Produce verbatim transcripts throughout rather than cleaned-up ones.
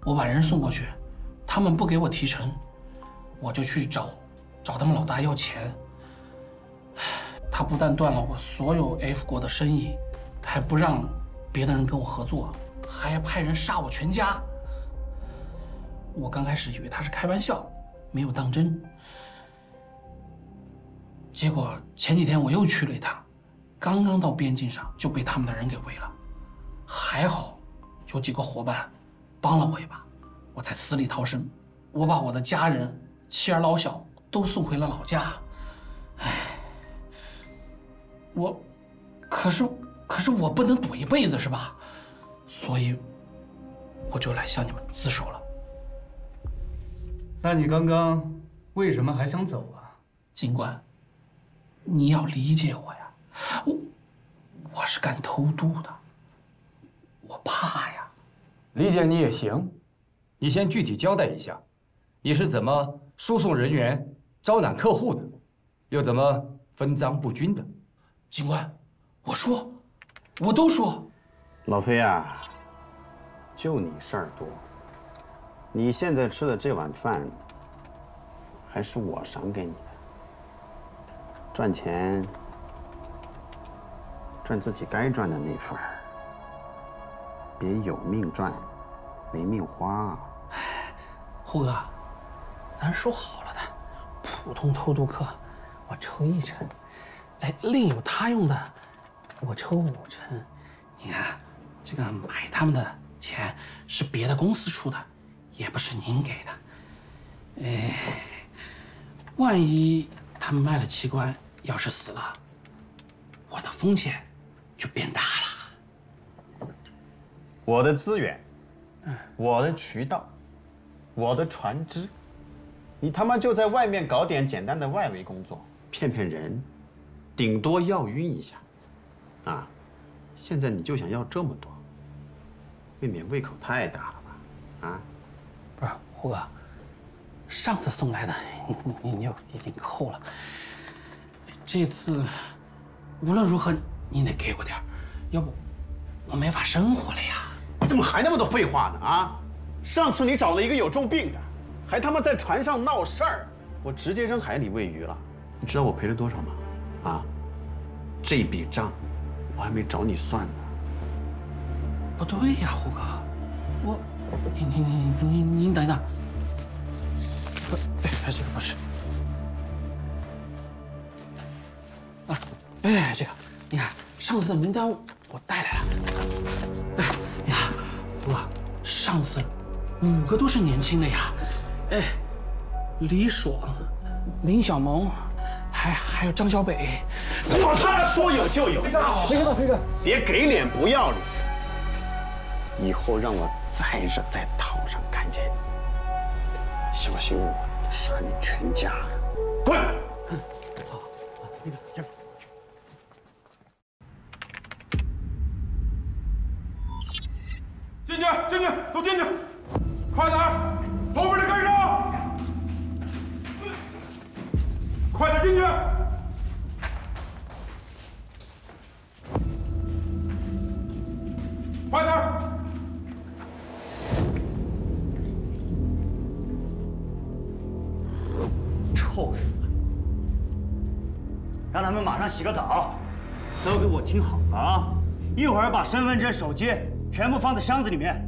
我把人送过去，他们不给我提成，我就去找找他们老大要钱。他不但断了我所有 F 国的生意，还不让别的人跟我合作，还派人杀我全家。我刚开始以为他是开玩笑，没有当真。结果前几天我又去了一趟，刚刚到边境上就被他们的人给围了，还好有几个伙伴帮了我一把，我才死里逃生。我把我的家人、妻儿老小都送回了老家。唉，我，可是可是我不能躲一辈子是吧？所以我就来向你们自首了。 那你刚刚为什么还想走啊？ 警官，你要理解我呀，我我是干偷渡的，我怕呀。 理解你也行，你先具体交代一下，你是怎么输送人员、招揽客户的，又怎么分赃不均的？ 警官，我说，我都说。 老飞啊，就你事儿多。你现在吃的这碗饭，还是我赏给你的。赚钱，赚自己该赚的那份儿，别有命赚，没命花。 胡哥，咱说好了的，普通偷渡客我抽一成，哎，另有他用的我抽五成。你看，这个买他们的钱是别的公司出的，也不是您给的。哎，万一他们卖了器官，要是死了，我的风险就变大了。 我的资源，我的渠道，我的船只，你他妈就在外面搞点简单的外围工作，骗骗人，顶多要晕一下，啊！现在你就想要这么多，未免胃口太大了吧？啊！ 不是胡哥，上次送来的你你你就已经扣了，这次无论如何你得给我点儿，要不我没法生活了呀。 你怎么还那么多废话呢？啊！上次你找了一个有重病的，还他妈在船上闹事儿，我直接扔海里喂鱼了。你知道我赔了多少吗？啊！这笔账我还没找你算呢。 不对呀，胡哥，我，你你你你你等一等，不，哎，这个不是，啊，哎，这个，你看上次的名单我带来了，哎，你看，胡哥，上次五个都是年轻的呀，哎，李爽、林小萌，还还有张小北， 我他妈说有就有， 飞哥，飞哥，飞哥， 别给脸不要脸。以后让我再惹在岛上看见你，小心我杀你全家！滚！ 好，那个这。 进去，进去，都进去，快点儿，后边的跟上，快点进去。快点儿！ 臭死了！让他们马上洗个澡，都给我听好了啊！一会儿把身份证、手机全部放在箱子里面。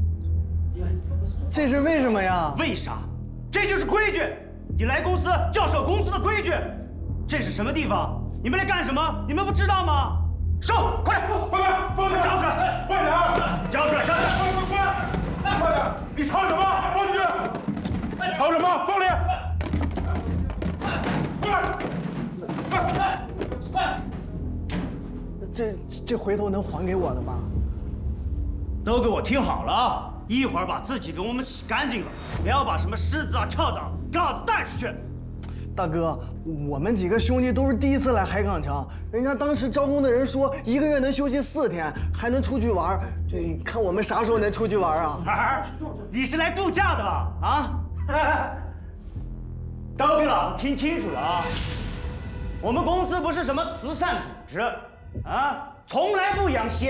这是为什么呀？ 为啥？这就是规矩！你来公司就要守公司的规矩。这是什么地方？你们来干什么？你们不知道吗？收，快点， 快点，放进去， 交出来， 快点， 交出来，交出来， 快快快，快点！你藏什么？放进去！藏什么？放里！快！快！快！ 这这回头能还给我的吧？ 都给我听好了啊！一会儿把自己给我们洗干净了，不要把什么狮子啊、跳蚤给老子带出去。 大哥，我们几个兄弟都是第一次来海港城，人家当时招工的人说一个月能休息四天，还能出去玩。这看我们啥时候能出去玩啊？ 儿，你是来度假的吧？啊？都给老子听清楚了啊！我们公司不是什么慈善组织，啊，从来不养闲。